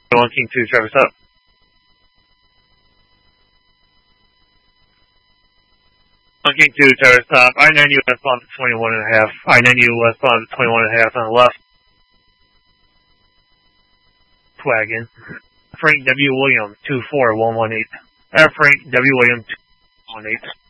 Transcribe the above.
1 King 2, Travis up. King 2, Travis up. I-90 westbound to 21.5. I-90 westbound to 21.5 on the left. Wagon. Frank W. Williams, 24118. Frank W. Williams, 218.